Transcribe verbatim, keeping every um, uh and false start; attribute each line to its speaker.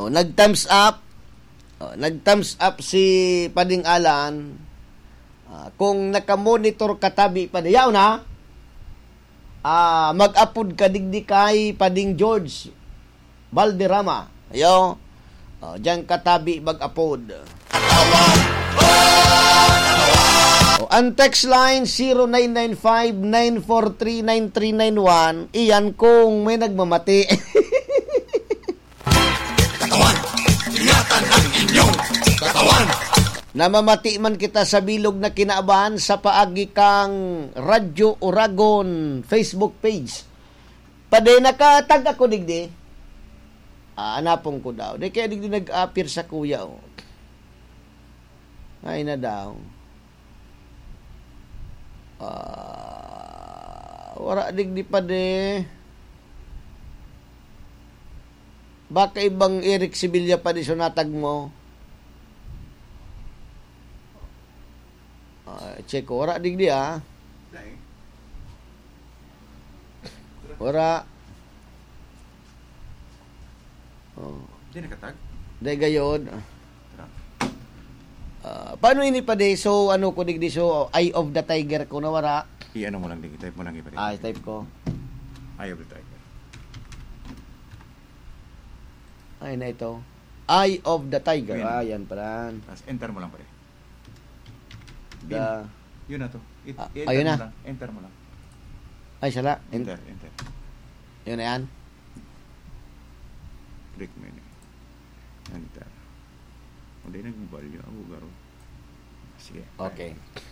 Speaker 1: Oh, nag-thumbs up. Oh, nag-thumbs up si Pading Alan. Uh, kung naka-monitor katabi pa yaw na, uh, mag-upload ka digdi kay Pading George Valderrama. Ayo. Oh, diyan katabi mag-upload. Oh, ang text line zero nine nine five nine four three nine three nine one. Iyan kung may nagmamati. Katawan, ingatan ang inyong katawan. Namamati man kita sa bilog na kinaabahan sa paagi kang Radyo Oragon Facebook page. Pade nakatag ako digdi. Ah, anapong ko daw. Di kaya digdi nag-appear sa kuya. Oh. Ay na daw. Ah, wala digdi pade. Baka ibang Eric Sibilya pa di sunatag mo. Uh, check ko. Wala digdi ah. Wala. Oh.
Speaker 2: Di nakatag?
Speaker 1: Di gayon. Uh, paano ini pa di? So, ano ko digdi? So, Eye of the Tiger ko na wala.
Speaker 2: I-ano mo lang digdi. Type mo lang ipa.
Speaker 1: Ah, type ko.
Speaker 2: Eye of the Tiger.
Speaker 1: Ay na ito. Eye of the Tiger.
Speaker 2: Yun.
Speaker 1: Ah, yan pala.
Speaker 2: Tapos enter mo lang pare.
Speaker 1: The...
Speaker 2: Yun na to. It,
Speaker 1: Ah,
Speaker 2: enter
Speaker 1: ayun
Speaker 2: mo
Speaker 1: na.
Speaker 2: lang. Enter mo lang.
Speaker 1: Ay, sala.
Speaker 2: Enter, enter.
Speaker 1: Yun na yan.
Speaker 2: Click mo yun. Enter. Hindi nag-value. Ako garo. Sige.
Speaker 1: Okay.